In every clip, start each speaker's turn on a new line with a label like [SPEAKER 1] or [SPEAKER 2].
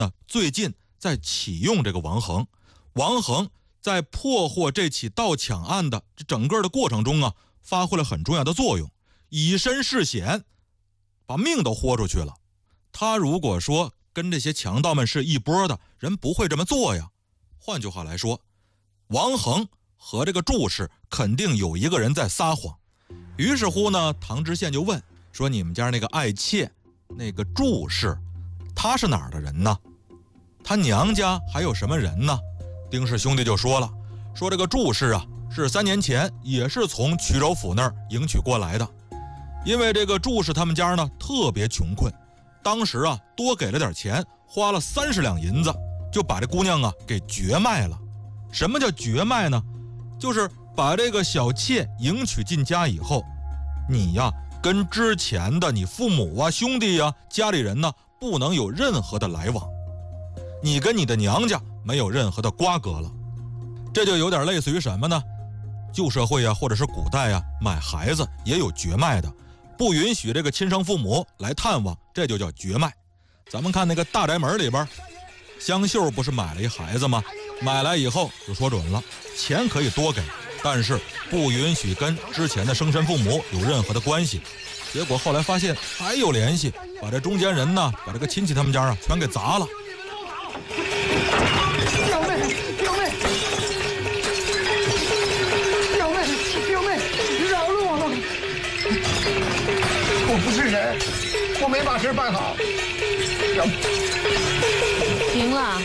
[SPEAKER 1] 最近在启用这个王恒。王恒在破获这起盗抢案的这整个的过程中啊，发挥了很重要的作用，以身试险，把命都豁出去了。他如果说跟这些强盗们是一波的，人不会这么做呀。换句话来说，王恒和这个祝氏肯定有一个人在撒谎。于是乎呢，唐知县就问说：“你们家那个爱妾，那个祝氏，她是哪儿的人呢？她娘家还有什么人呢？”丁氏兄弟就说了，说这个祝氏啊，是3年前也是从衢州府那儿迎娶过来的。因为这个祝氏他们家呢特别穷困，当时啊多给了点钱，花了30两银子，就把这姑娘啊给绝卖了。什么叫绝卖呢？就是把这个小妾迎娶进家以后，你呀跟之前的你父母啊、兄弟啊、家里人呢不能有任何的来往，你跟你的娘家没有任何的瓜葛了。这就有点类似于什么呢？旧社会啊，或者是古代啊，买孩子也有绝卖的，不允许这个亲生父母来探望，这就叫绝卖。咱们看那个大宅门里边，香秀不是买了一孩子吗？买来以后就说准了，钱可以多给，但是不允许跟之前的生身父母有任何的关系。结果后来发现还有联系，把这中间人呢，把这个亲戚他们家啊全给砸了。
[SPEAKER 2] 表妹，表妹，表妹，表妹，饶了我吧！我不是人，我没把事办好。
[SPEAKER 3] 行了，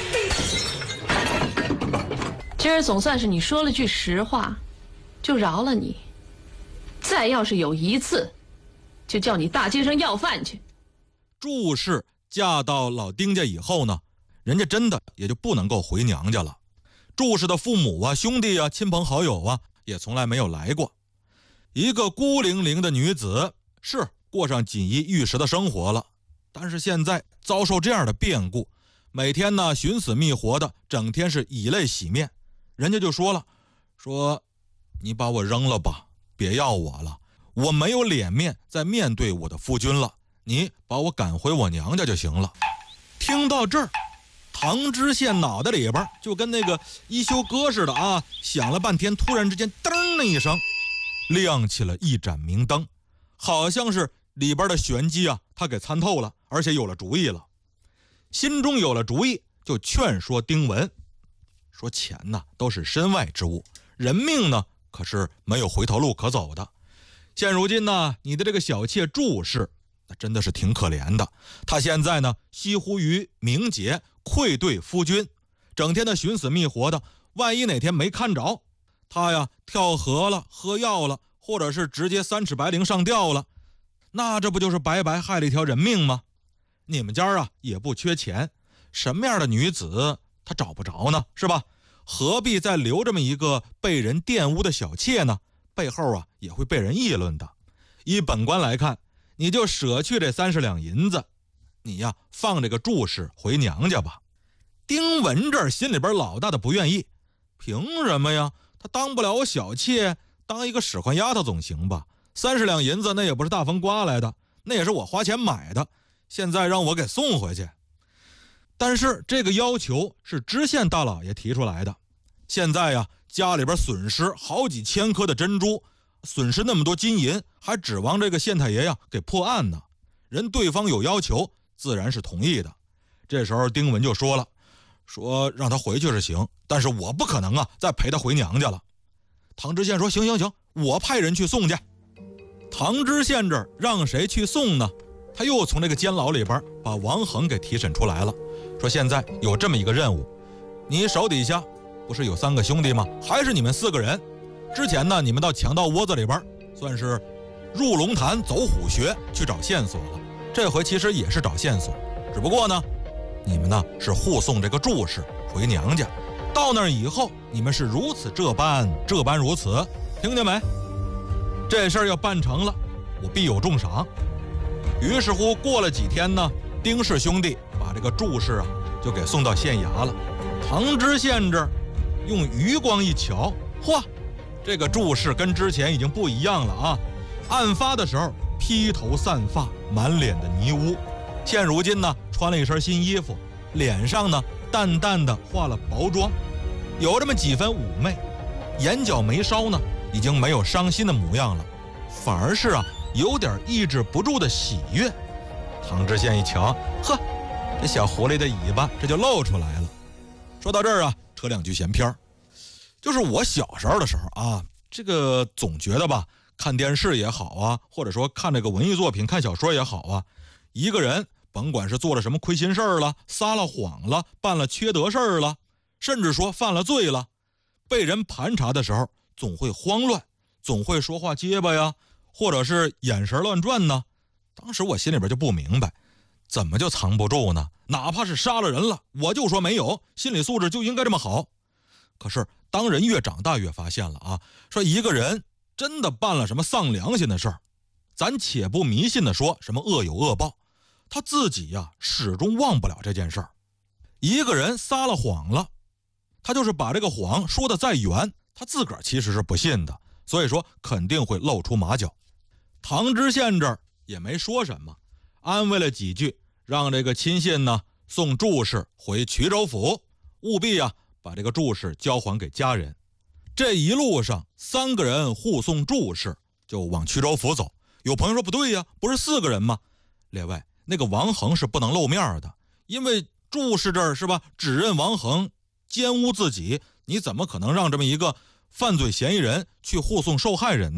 [SPEAKER 3] 今儿总算是你说了句实话，就饶了你。再要是有一次，就叫你大街上要饭去。
[SPEAKER 1] 祝氏嫁到老丁家以后呢，人家真的也就不能够回娘家了。祝氏的父母啊、兄弟啊、亲朋好友啊，也从来没有来过。一个孤零零的女子，是过上锦衣玉食的生活了，但是现在遭受这样的变故，每天呢寻死觅活的，整天是以泪洗面。人家就说了，说你把我扔了吧，别要我了，我没有脸面再面对我的夫君了，你把我赶回我娘家就行了。听到这儿，唐知县脑袋里边就跟那个一休哥似的啊，响了半天，突然之间噔的一声亮起了一盏明灯，好像是里边的玄机啊他给参透了，而且有了主意了。心中有了主意，就劝说丁文，说钱呢都是身外之物，人命呢可是没有回头路可走的。现如今呢，你的这个小妾祝氏那真的是挺可怜的，她现在呢惜乎于名节，愧对夫君，整天的寻死觅活的，万一哪天没看着她呀，跳河了、喝药了，或者是直接3尺白绫上吊了，那这不就是白白害了一条人命吗？你们家啊也不缺钱，什么样的女子她找不着呢，是吧？何必再留这么一个被人玷污的小妾呢？背后啊也会被人议论的。以本官来看，你就舍去这30两银子，你呀放这个祝氏回娘家吧。丁文这儿心里边老大的不愿意，凭什么呀？他当不了我小妾，当一个使唤丫头总行吧？30两银子那也不是大风刮来的，那也是我花钱买的，现在让我给送回去。但是这个要求是知县大老爷提出来的，现在呀家里边损失好几千颗的珍珠，损失那么多金银，还指望这个县太爷呀给破案呢。人对方有要求，自然是同意的。这时候丁文就说了，说让他回去是行，但是我不可能啊再陪他回娘家了。唐知县说行行行，我派人去送去。唐知县这儿让谁去送呢？他又从这个监牢里边把王恒给提审出来了，说现在有这么一个任务，你手底下不是有3个兄弟吗？还是你们4个人。之前呢你们到强盗窝子里边算是入龙潭走虎穴去找线索了，这回其实也是找线索，只不过呢你们呢是护送这个祝氏回娘家，到那儿以后你们是如此这般如此，听见没？这事儿要办成了，我必有重赏。于是乎过了几天呢，丁氏兄弟把这个祝氏啊就给送到县衙了。唐知县这儿用余光一瞧，嚯，这个祝氏跟之前已经不一样了啊！案发的时候披头散发，满脸的泥污，现如今呢穿了一身新衣服， 脸上呢淡淡的化了薄妆，有这么几分妩媚，眼角眉梢呢已经没有伤心的模样了，反而是有点抑制不住的喜悦。唐知县一瞧，呵，这小狐狸的尾巴这就露出来了。说到这儿扯两句闲篇，就是我小时候的时候这个总觉得吧，看电视也好或者说看这个文艺作品、看小说也好一个人甭管是做了什么亏心事儿了、撒了谎了、办了缺德事儿了，甚至说犯了罪了，被人盘查的时候总会慌乱，总会说话结巴呀，或者是眼神乱转呢。当时我心里边就不明白，怎么就藏不住呢？哪怕是杀了人了，我就说没有，心理素质就应该这么好。可是当人越长大越发现了说一个人真的办了什么丧良心的事儿，咱且不迷信的说什么恶有恶报，他自己始终忘不了这件事儿。一个人撒了谎了，他就是把这个谎说的再圆，他自个儿其实是不信的，所以说肯定会露出马脚。唐知县这儿也没说什么，安慰了几句，让这个亲信呢送祝氏回衢州府，务必把这个祝氏交还给家人。这一路上3个人护送祝氏就往衢州府走。有朋友说不对呀，不是4个人吗？列位，那个王恒是不能露面的，因为祝氏这儿是吧，指认王恒奸污自己，你怎么可能让这么一个犯罪嫌疑人去护送受害人呢？